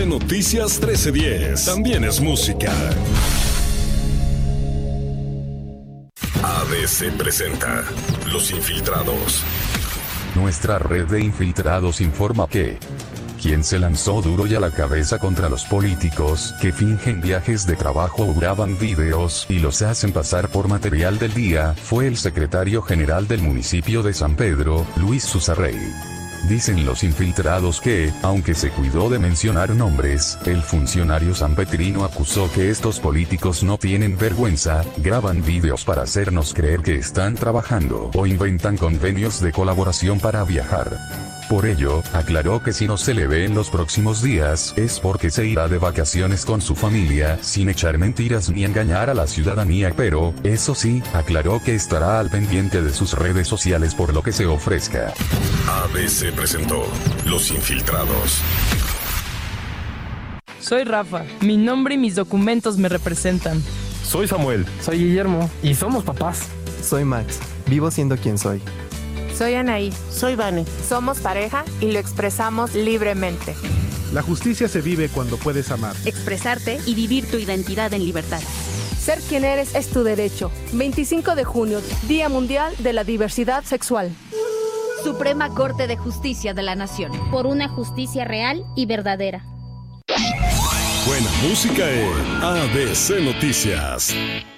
ABC Noticias 1310. También es música. ABC presenta Los Infiltrados. Nuestra red de infiltrados informa que quien se lanzó duro y a la cabeza contra los políticos que fingen viajes de trabajo o graban videos y los hacen pasar por material del día fue el secretario general del municipio de San Pedro, Luis Susarrey. Dicen los infiltrados que, aunque se cuidó de mencionar nombres, el funcionario sanpetrino acusó que estos políticos no tienen vergüenza, graban videos para hacernos creer que están trabajando o inventan convenios de colaboración para viajar. Por ello, aclaró que si no se le ve en los próximos días, es porque se irá de vacaciones con su familia, sin echar mentiras ni engañar a la ciudadanía, pero, eso sí, aclaró que estará al pendiente de sus redes sociales por lo que se ofrezca. ABC presentó Los Infiltrados. Soy Rafa, mi nombre y mis documentos me representan. Soy Samuel. Soy Guillermo. Y somos papás. Soy Max, vivo siendo quien soy. Soy Anaí. Soy Vane. Somos pareja y lo expresamos libremente. La justicia se vive cuando puedes amar, expresarte y vivir tu identidad en libertad. Ser quien eres es tu derecho. 25 de junio, Día Mundial de la Diversidad Sexual. Suprema Corte de Justicia de la Nación. Por una justicia real y verdadera. Buena música en ABC Noticias.